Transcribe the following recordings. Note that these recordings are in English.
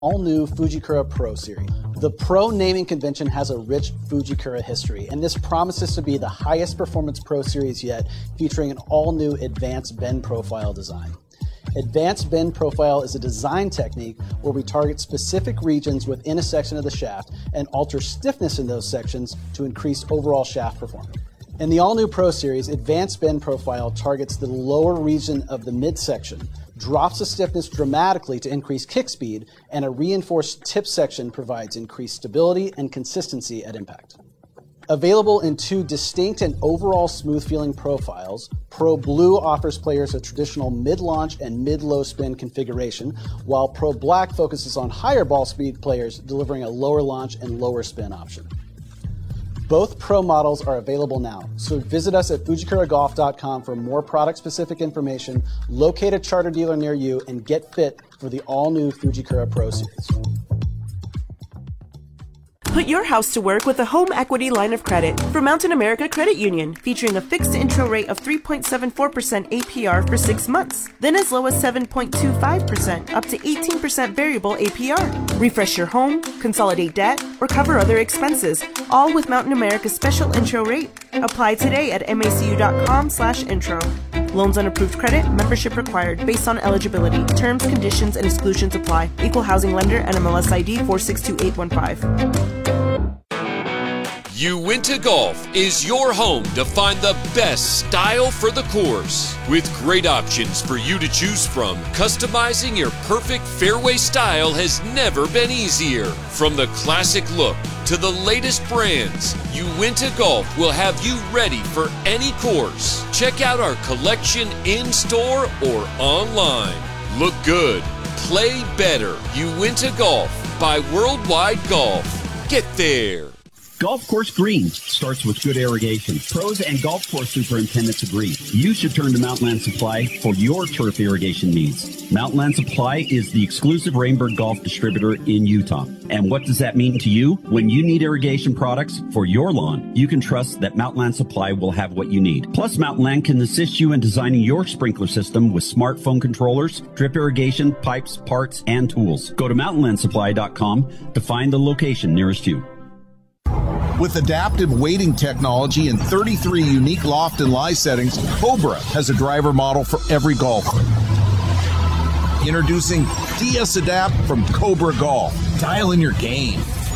all-new Fujikura Pro Series. The Pro naming convention has a rich Fujikura history, and this promises to be the highest performance Pro Series yet, featuring an all-new advanced bend profile design. Advanced bend profile is a design technique where we target specific regions within a section of the shaft and alter stiffness in those sections to increase overall shaft performance. In the all-new Pro Series, advanced bend profile targets the lower region of the midsection, drops the stiffness dramatically to increase kick speed, and a reinforced tip section provides increased stability and consistency at impact. Available in two distinct and overall smooth-feeling profiles, Pro Blue offers players a traditional mid-launch and mid-low spin configuration, while Pro Black focuses on higher ball speed players, delivering a lower launch and lower spin option. Both Pro models are available now, so visit us at FujikuraGolf.com for more product-specific information, locate a charter dealer near you, and get fit for the all-new Fujikura Pro Series. Put your house to work with a home equity line of credit from Mountain America Credit Union, featuring a fixed intro rate of 3.74% APR for 6 months, then as low as 7.25% up to 18% variable APR. Refresh your home, consolidate debt, or cover other expenses, all with Mountain America's special intro rate. Apply today at macu.com/intro. Loans on approved credit, membership required, based on eligibility. Terms, conditions, and exclusions apply. Equal housing lender, NMLS ID 462815. Uinta Golf is your home to find the best style for the course. With great options for you to choose from, customizing your perfect fairway style has never been easier. From the classic look to the latest brands, Uinta Golf will have you ready for any course. Check out our collection in-store or online. Look good, play better. Uinta Golf by Worldwide Golf. Get there. Golf course green starts with good irrigation. Pros and golf course superintendents agree. You should turn to Mountainland Supply for your turf irrigation needs. Mountainland Supply is the exclusive Rainbird Golf distributor in Utah. And what does that mean to you? When you need irrigation products for your lawn, you can trust that Mountainland Supply will have what you need. Plus, Mountainland can assist you in designing your sprinkler system with smartphone controllers, drip irrigation, pipes, parts, and tools. Go to mountainlandsupply.com to find the location nearest you. With adaptive weighting technology and 33 unique loft and lie settings, Cobra has a driver model for every golfer. Introducing DS Adapt from Cobra Golf. Dial in your game.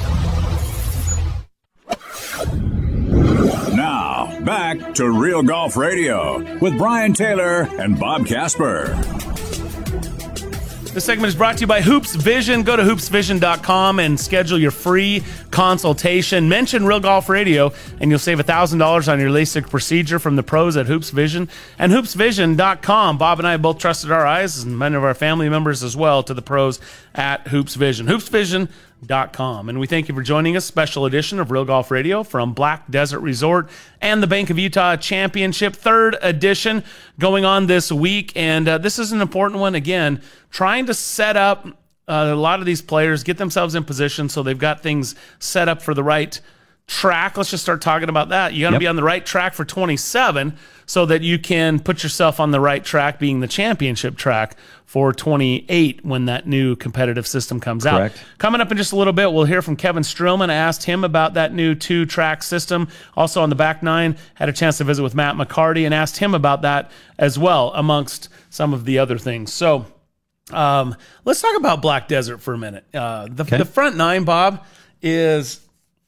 Now, back to Real Golf Radio with Brian Taylor and Bob Casper. This segment is brought to you by Hoops Vision. Go to hoopsvision.com and schedule your free consultation. Mention Real Golf Radio, and you'll save $1,000 on your LASIK procedure from the pros at Hoops Vision. And hoopsvision.com. Bob and I both trusted our eyes, and many of our family members as well, to the pros at Hoops Vision. Hoopsvision.com. And we thank you for joining us. Special edition of Real Golf Radio from Black Desert Resort and the Bank of Utah Championship, 3rd edition, going on this week. And this is an important one. Again, trying to set up a lot of these players, get themselves in position so they've got things set up for the right track. Let's just start talking about that. You got to be on the right track for 27 so that you can put yourself on the right track, being the championship track for 28 when that new competitive system comes out. Coming up in just a little bit, we'll hear from Kevin Strillman. I asked him about that new 2-track system. Also on the back nine, had a chance to visit with Matt McCarty and asked him about that as well, amongst some of the other things. So let's talk about Black Desert for a minute. The front nine, Bob, is...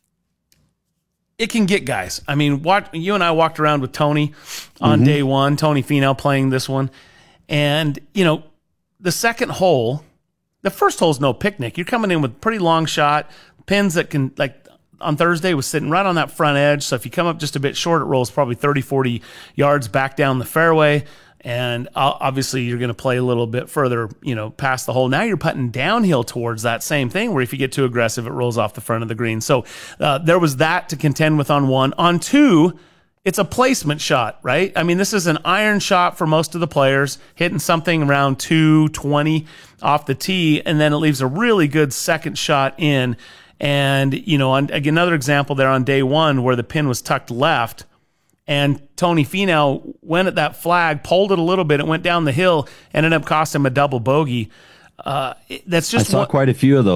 it can get guys. I mean, you and I walked around with Tony on day one, Tony Finau playing this one. And, you know, the second hole, the first hole's no picnic. You're coming in with pretty long shot, pins that can, like on Thursday, was sitting right on that front edge. So if you come up just a bit short, it rolls probably 30, 40 yards back down the fairway. And obviously you're going to play a little bit further, you know, past the hole. Now you're putting downhill towards that same thing where if you get too aggressive, it rolls off the front of the green. So there was that to contend with on one. On two, it's a placement shot, right? I mean, this is an iron shot for most of the players, hitting something around 220 off the tee, and then it leaves a really good second shot in. And, you know, another example there on day one where the pin was tucked left, and Tony Finau went at that flag, pulled it a little bit, it went down the hill, ended up costing him a double bogey. That's I just saw quite a few of those.